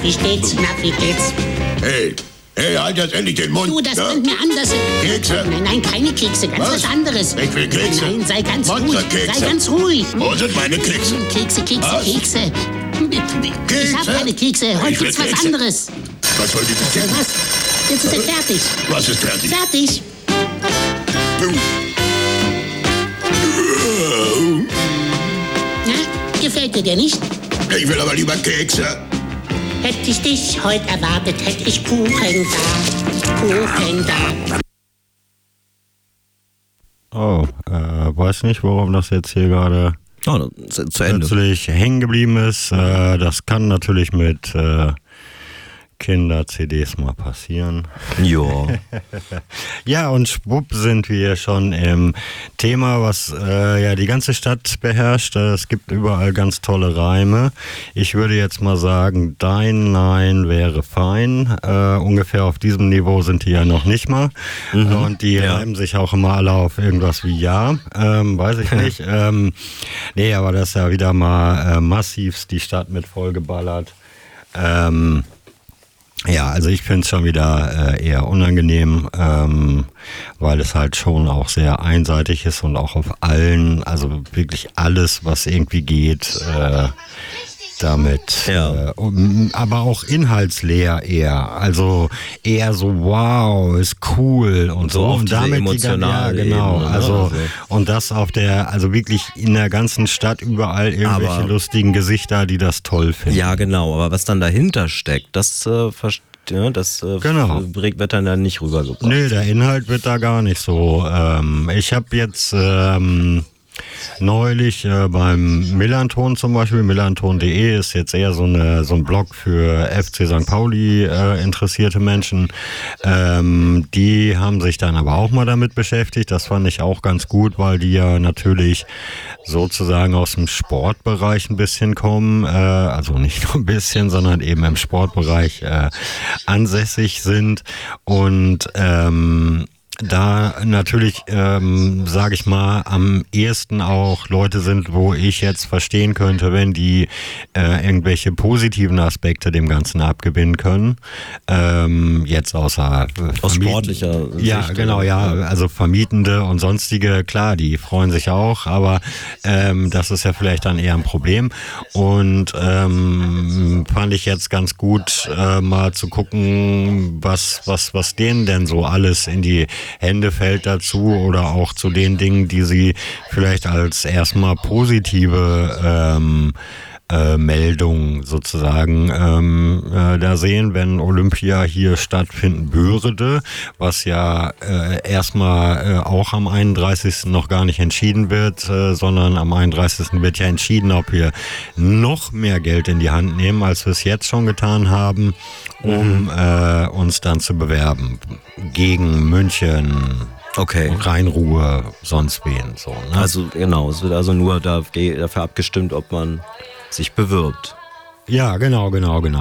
Wie steht's? Na, wie geht's? Hey, halt jetzt endlich den Mund. Du, das bringt mir anders. Kekse? Nein, keine Kekse, ganz was anderes. Ich will Kekse. Nein, sei ganz ruhig. Monsterkekse. Sei ganz ruhig. Wo sind meine Kekse? Kekse. Was? Ich hab keine Kekse. Heute Ich will gibt's was Kekse. anderes. Was soll dieses Kind? Was? Jetzt ist er fertig. Was ist fertig? Fertig. Na, gefällt dir der nicht? Ich will aber lieber Kekse. Hätte ich dich heute erwartet, hätte ich Kuchen da. Oh, weiß nicht, warum das jetzt hier gerade Zu Ende. plötzlich hängen geblieben ist. Das kann natürlich mit Kinder-CDs mal passieren. Ja. Ja, und schwupp sind wir schon im Thema, was ja die ganze Stadt beherrscht. Es gibt überall ganz tolle Reime. Ich würde jetzt mal sagen, dein Nein wäre fein. Ungefähr auf diesem Niveau sind die ja noch nicht mal. Und die reimen sich auch immer alle auf irgendwas wie Ja. Weiß ich nicht. Nee, aber das ist ja wieder mal massivst die Stadt mit vollgeballert. Ja, also ich finde es schon wieder eher unangenehm, weil es halt schon auch sehr einseitig ist und auch auf allen, also wirklich alles, was irgendwie geht, damit, Ja. Aber auch inhaltsleer eher, also eher so wow, ist cool und so auf und diese damit emotionale ja, genau, Ebene, ne? also und das auf der, also wirklich in der ganzen Stadt überall irgendwelche Aber- lustigen Gesichter, die das toll finden. Ja, genau. Aber was dann dahinter steckt, das Genau. wird dann ja nicht rübergebracht. Nee, der Inhalt wird da gar nicht so. Ich habe jetzt neulich beim Millanton zum Beispiel, millanton.de ist jetzt eher so ein Blog für FC St. Pauli interessierte Menschen. Die haben sich dann aber auch mal damit beschäftigt. Das fand ich auch ganz gut, weil die ja natürlich sozusagen aus dem Sportbereich ein bisschen kommen. Also nicht nur ein bisschen, sondern eben im Sportbereich ansässig sind. Und da natürlich, sage ich mal, am ehesten auch Leute sind, wo ich jetzt verstehen könnte, wenn die irgendwelche positiven Aspekte dem Ganzen abgewinnen können. Jetzt außer Aus sportlicher Sicht. Ja, genau, ja. Also Vermietende und sonstige, klar, die freuen sich auch, aber das ist ja vielleicht dann eher ein Problem. Und fand ich jetzt ganz gut, mal zu gucken, was denen denn so alles in die Hände fällt dazu oder auch zu den Dingen, die sie vielleicht als erstmal positive Meldung sozusagen da sehen, wenn Olympia hier stattfinden würde, was ja erstmal auch am 31. noch gar nicht entschieden wird, sondern am 31. wird ja entschieden, ob wir noch mehr Geld in die Hand nehmen, als wir es jetzt schon getan haben, um uns dann zu bewerben gegen München, Okay. Rhein-Ruhr, sonst wen. So, ne? Also genau, es wird also nur dafür abgestimmt, ob man sich bewirbt. Ja, genau.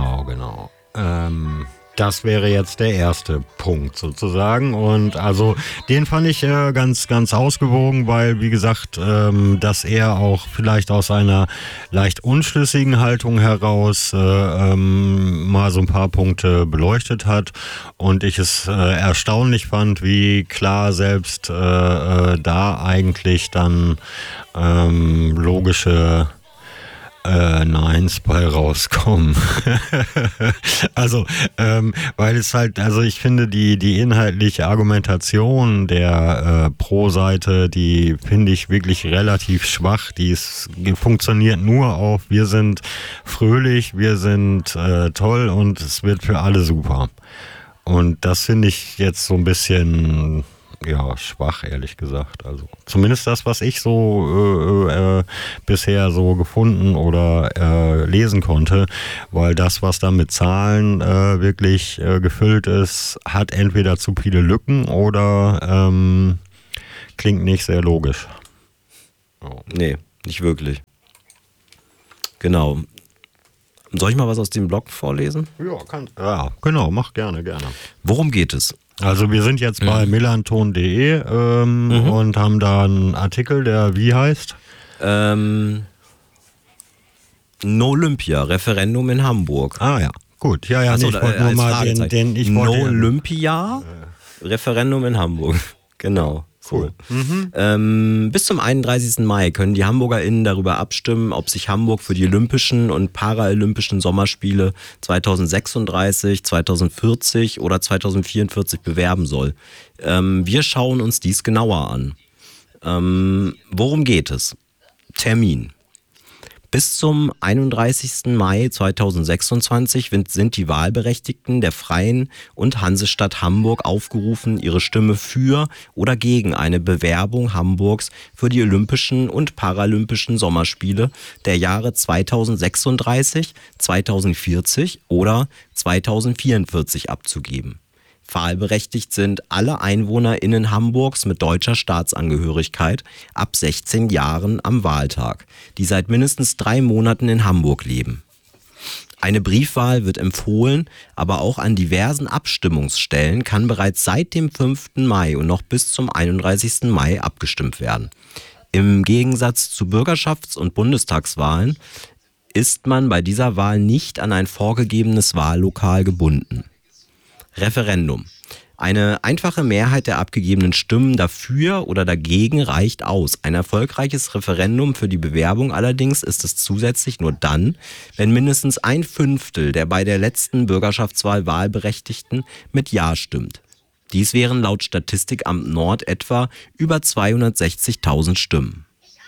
Das wäre jetzt der erste Punkt sozusagen und also den fand ich ganz ausgewogen, weil wie gesagt, dass er auch vielleicht aus einer leicht unschlüssigen Haltung heraus mal so ein paar Punkte beleuchtet hat und ich es erstaunlich fand, wie klar selbst da eigentlich dann logische Neins bei rauskommen. Also, weil es halt, also ich finde die inhaltliche Argumentation der Pro-Seite, die finde ich wirklich relativ schwach. Die funktioniert nur auf, wir sind fröhlich, wir sind toll und es wird für alle super. Und das finde ich jetzt so ein bisschen schwach, ehrlich gesagt. Also zumindest das, was ich so bisher so gefunden oder lesen konnte, weil das, was da mit Zahlen wirklich gefüllt ist, hat entweder zu viele Lücken oder klingt nicht sehr logisch. Oh. Nee, nicht wirklich. Genau. Soll ich mal was aus dem Blog vorlesen? Ja, genau, mach gerne. Worum geht es? Also wir sind jetzt bei millanton.de und haben da einen Artikel, der wie heißt? No Olympia, Referendum in Hamburg. Ah ja, gut. Ja, ja, Achso, nee, ich wollte nur als mal Fragezeichen. ich wollte No Olympia, Referendum in Hamburg. Genau. Cool. Bis zum 31. Mai können die HamburgerInnen darüber abstimmen, ob sich Hamburg für die Olympischen und Paralympischen Sommerspiele 2036, 2040 oder 2044 bewerben soll. Wir schauen uns dies genauer an. Worum geht es? Termin. Bis zum 31. Mai 2026 sind die Wahlberechtigten der Freien und Hansestadt Hamburg aufgerufen, ihre Stimme für oder gegen eine Bewerbung Hamburgs für die Olympischen und Paralympischen Sommerspiele der Jahre 2036, 2040 oder 2044 abzugeben. Wahlberechtigt sind alle EinwohnerInnen Hamburgs mit deutscher Staatsangehörigkeit ab 16 Jahren am Wahltag, die seit mindestens 3 Monaten in Hamburg leben. Eine Briefwahl wird empfohlen, aber auch an diversen Abstimmungsstellen kann bereits seit dem 5. Mai und noch bis zum 31. Mai abgestimmt werden. Im Gegensatz zu Bürgerschafts- und Bundestagswahlen ist man bei dieser Wahl nicht an ein vorgegebenes Wahllokal gebunden. Referendum. Eine einfache Mehrheit der abgegebenen Stimmen dafür oder dagegen reicht aus. Ein erfolgreiches Referendum für die Bewerbung allerdings ist es zusätzlich nur dann, wenn mindestens 1/5 der bei der letzten Bürgerschaftswahl Wahlberechtigten mit Ja stimmt. Dies wären laut Statistikamt Nord etwa über 260.000 Stimmen.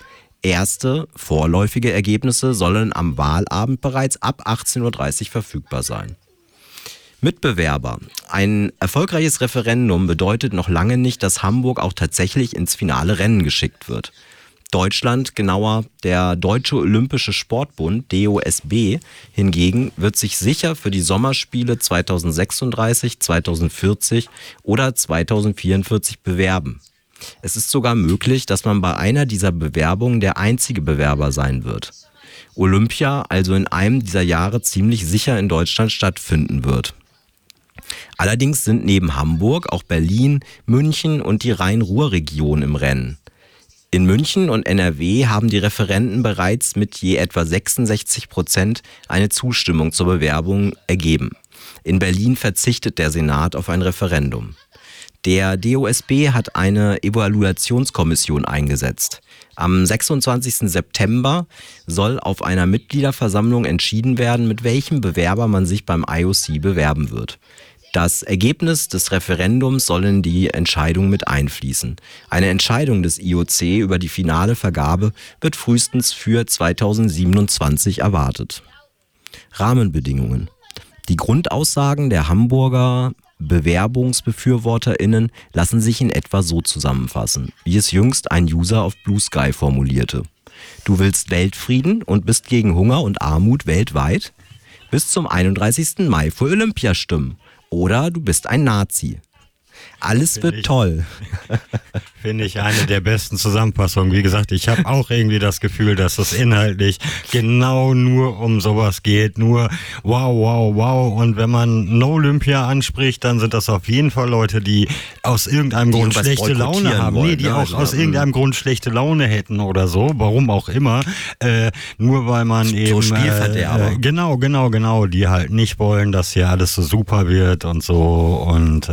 Erste vorläufige Ergebnisse sollen am Wahlabend bereits ab 18:30 Uhr verfügbar sein. Mitbewerber. Ein erfolgreiches Referendum bedeutet noch lange nicht, dass Hamburg auch tatsächlich ins finale Rennen geschickt wird. Deutschland, genauer der Deutsche Olympische Sportbund, DOSB, hingegen wird sich sicher für die Sommerspiele 2036, 2040 oder 2044 bewerben. Es ist sogar möglich, dass man bei einer dieser Bewerbungen der einzige Bewerber sein wird. Olympia also in einem dieser Jahre ziemlich sicher in Deutschland stattfinden wird. Allerdings sind neben Hamburg auch Berlin, München und die Rhein-Ruhr-Region im Rennen. In München und NRW haben die Referenden bereits mit je etwa 66% eine Zustimmung zur Bewerbung ergeben. In Berlin verzichtet der Senat auf ein Referendum. Der DOSB hat eine Evaluationskommission eingesetzt. Am 26. September soll auf einer Mitgliederversammlung entschieden werden, mit welchem Bewerber man sich beim IOC bewerben wird. Das Ergebnis des Referendums soll in die Entscheidung mit einfließen. Eine Entscheidung des IOC über die finale Vergabe wird frühestens für 2027 erwartet. Rahmenbedingungen. Die Grundaussagen der Hamburger BewerbungsbefürworterInnen lassen sich in etwa so zusammenfassen, wie es jüngst ein User auf Blue Sky formulierte. Du willst Weltfrieden und bist gegen Hunger und Armut weltweit? Bis zum 31. Mai für Olympia stimmen. Oder du bist ein Nazi. Alles wird toll. Finde ich eine der besten Zusammenfassungen. Wie gesagt, ich habe auch irgendwie das Gefühl, dass es inhaltlich genau nur um sowas geht. Nur wow, wow, wow. Und wenn man No Olympia anspricht, dann sind das auf jeden Fall Leute, die aus irgendeinem Grund schlechte Laune haben. Wollen, die auch aus irgendeinem Grund schlechte Laune hätten oder so. Warum auch immer. Nur weil man eben... So Spielverderber. Genau. Die halt nicht wollen, dass hier alles so super wird und so. Und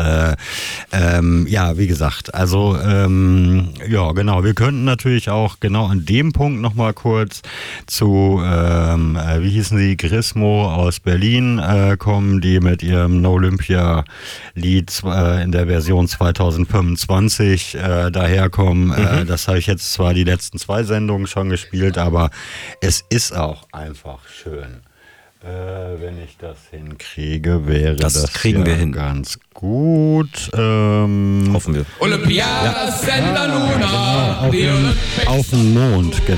ja, wie gesagt, also ja, genau, wir könnten natürlich auch genau an dem Punkt nochmal kurz zu, wie hießen sie, Grismo aus Berlin kommen, die mit ihrem No Olympia Lied in der Version 2025 daherkommen. Das habe ich jetzt zwar die letzten 2 Sendungen schon gespielt, aber es ist auch einfach schön. Wenn ich das hinkriege, wäre das kriegen wir hin. Ganz gut. Hoffen wir. Olympiade Santa Luna. Auf dem Mond, genau.